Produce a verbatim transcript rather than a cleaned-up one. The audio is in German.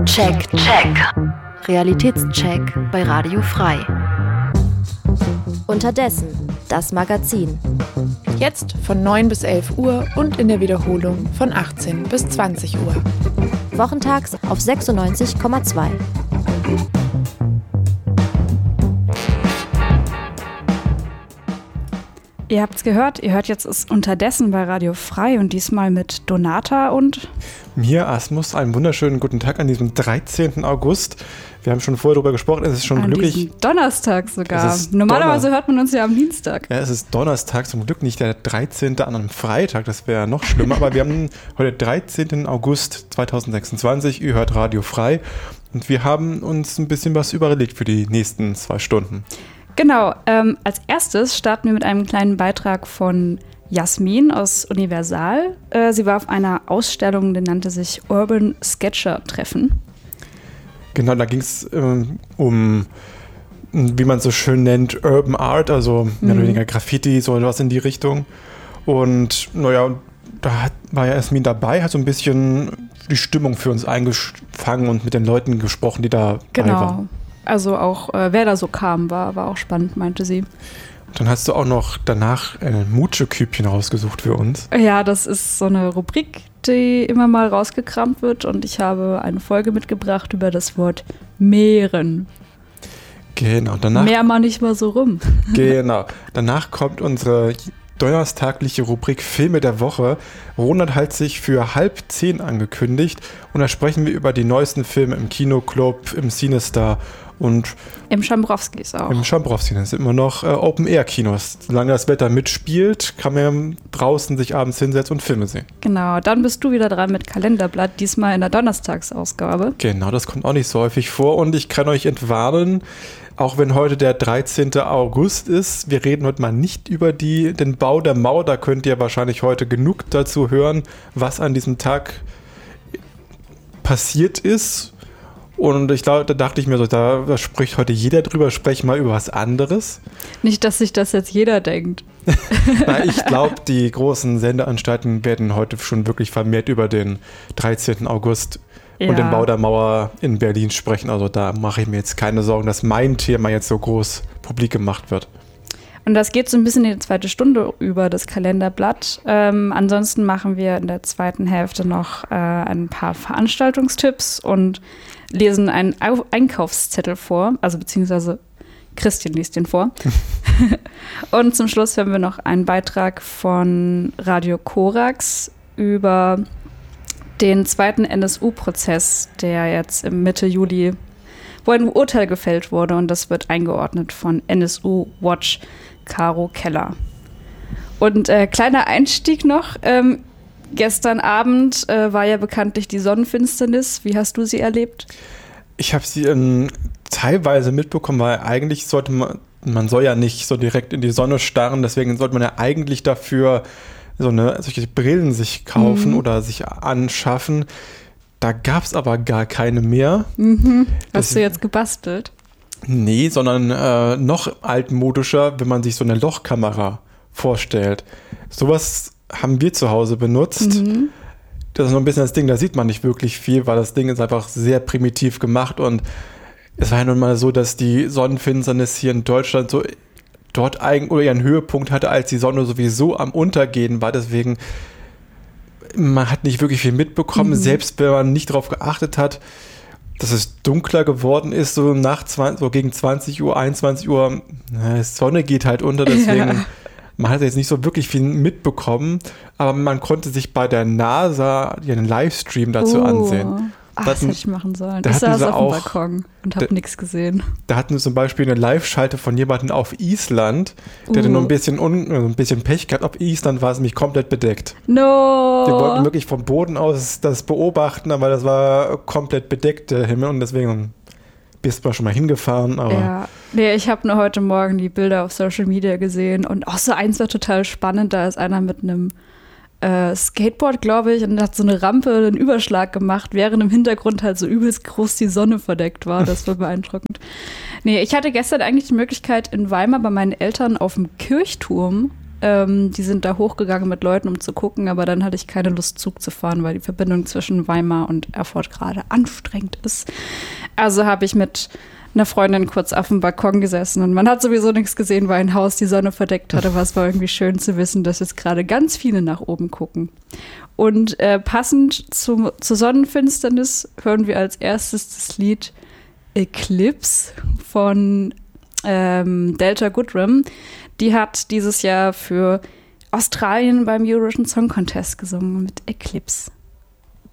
Check, check. Realitätscheck bei Radio Frei. Unterdessen, das Magazin. Jetzt von neun bis elf Uhr und in der Wiederholung von achtzehn bis zwanzig Uhr. Wochentags auf sechsundneunzig Komma zwei. Ihr habt's gehört, ihr hört jetzt ist Unterdessen bei Radio Frei und diesmal mit Donata und mir, Asmus, einen wunderschönen guten Tag an diesem dreizehnten August. Wir haben schon vorher darüber gesprochen, es ist schon an glücklich. Diesem Donnerstag sogar. Ist Normalerweise Donner- hört man uns ja am Dienstag. Ja, es ist Donnerstag, zum Glück nicht der dreizehnte an einem Freitag, das wäre noch schlimmer. Aber wir haben heute dreizehnten August zweitausendsechsundzwanzig, ihr hört Radio Frei und wir haben uns ein bisschen was überlegt für die nächsten zwei Stunden. Genau, ähm, als erstes starten wir mit einem kleinen Beitrag von Jasmin aus Universal. Äh, sie war auf einer Ausstellung, die nannte sich Urban Sketcher Treffen. Genau, da ging es ähm, um, wie man so schön nennt, Urban Art, also mehr oder weniger Graffiti, so was in die Richtung. Und naja, da hat, war ja Jasmin dabei, hat so ein bisschen die Stimmung für uns eingefangen und mit den Leuten gesprochen, die da Genau. waren. Also auch, äh, wer da so kam, war, war auch spannend, meinte sie. Dann hast du auch noch danach ein Mutsche-Kübchen rausgesucht für uns. Ja, das ist so eine Rubrik, die immer mal rausgekramt wird und ich habe eine Folge mitgebracht über das Wort Meeren. Genau, danach. Mehr mal nicht mal so rum. Genau, danach kommt unsere donnerstagliche Rubrik Filme der Woche. Ronald hat sich für halb zehn angekündigt und da sprechen wir über die neuesten Filme im Kinoclub, im Cinestar und im Schambrowskis auch. Im Schambrowskis, das sind immer noch äh, Open-Air-Kinos. Solange das Wetter mitspielt, kann man draußen sich abends hinsetzen und Filme sehen. Genau, dann bist du wieder dran mit Kalenderblatt, diesmal in der Donnerstagsausgabe. Genau, das kommt auch nicht so häufig vor und ich kann euch entwarnen, auch wenn heute der dreizehnten August ist, wir reden heute mal nicht über die, den Bau der Mauer, da könnt ihr wahrscheinlich heute genug dazu hören, was an diesem Tag passiert ist. Und ich glaube, da dachte ich mir so, da, da spricht heute jeder drüber, spreche mal über was anderes. Nicht, dass sich das jetzt jeder denkt. Na, ich glaube, die großen Sendeanstalten werden heute schon wirklich vermehrt über den dreizehnten August ja. und den Bau der Mauer in Berlin sprechen. Also da mache ich mir jetzt keine Sorgen, dass mein Thema jetzt so groß publik gemacht wird. Und das geht so ein bisschen in die zweite Stunde über das Kalenderblatt. Ähm, ansonsten machen wir in der zweiten Hälfte noch äh, ein paar Veranstaltungstipps und lesen einen Au- Einkaufszettel vor, also beziehungsweise Christian liest den vor. Und zum Schluss hören wir noch einen Beitrag von Radio Korax über den zweiten N S U-Prozess, der jetzt im Mitte Juli, wo ein Urteil gefällt wurde und das wird eingeordnet von N S U Watch Caro Keller. Und äh, kleiner Einstieg noch, ähm, gestern Abend äh, war ja bekanntlich die Sonnenfinsternis. Wie hast du sie erlebt? Ich habe sie ähm, teilweise mitbekommen, weil eigentlich sollte man, man soll ja nicht so direkt in die Sonne starren, deswegen sollte man ja eigentlich dafür so eine, solche Brillen sich kaufen mhm. oder sich anschaffen. Da gab es aber gar keine mehr. Mhm. Hast du jetzt gebastelt? Nee, sondern äh, noch altmodischer, wenn man sich so eine Lochkamera vorstellt. Sowas haben wir zu Hause benutzt. Mhm. Das ist noch ein bisschen das Ding, da sieht man nicht wirklich viel, weil das Ding ist einfach sehr primitiv gemacht und es war ja nun mal so, dass die Sonnenfinsternis hier in Deutschland so dort eigentlich oder ihren Höhepunkt hatte, als die Sonne sowieso am Untergehen war. Deswegen, man hat nicht wirklich viel mitbekommen, mhm. selbst wenn man nicht darauf geachtet hat, dass es dunkler geworden ist, so nach zwanzig, so gegen zwanzig Uhr, einundzwanzig Uhr, na, die Sonne geht halt unter, deswegen, ja. man hat jetzt nicht so wirklich viel mitbekommen, aber man konnte sich bei der NASA einen Livestream dazu oh. ansehen. Ach, da das hatten, hätte ich machen sollen. Da ich saß auf auch, dem Balkon und habe nichts gesehen. Da hatten wir zum Beispiel eine Live-Schalte von jemandem auf Island, der uh. hatte nur ein bisschen, un, ein bisschen Pech gehabt. Auf Island war es nämlich komplett bedeckt. No! Wir wollten wirklich vom Boden aus das beobachten, aber das war komplett bedeckt, der Himmel. Und deswegen bist du schon mal hingefahren. Aber ja, nee, ich habe nur heute Morgen die Bilder auf Social Media gesehen. Und auch so eins war total spannend. Da ist einer mit einem Äh, Skateboard, glaube ich, und hat so eine Rampe, einen Überschlag gemacht, während im Hintergrund halt so übelst groß die Sonne verdeckt war. Das war beeindruckend. Nee, ich hatte gestern eigentlich die Möglichkeit, in Weimar bei meinen Eltern auf dem Kirchturm Ähm, die sind da hochgegangen mit Leuten, um zu gucken, aber dann hatte ich keine Lust, Zug zu fahren, weil die Verbindung zwischen Weimar und Erfurt gerade anstrengend ist. Also habe ich mit einer Freundin kurz auf dem Balkon gesessen und man hat sowieso nichts gesehen, weil ein Haus die Sonne verdeckt hatte, aber es war irgendwie schön zu wissen, dass jetzt gerade ganz viele nach oben gucken. Und äh, passend zu, zur Sonnenfinsternis hören wir als erstes das Lied Eclipse von ähm, Delta Goodrem. Die hat dieses Jahr für Australien beim Eurovision Song Contest gesungen mit Eclipse.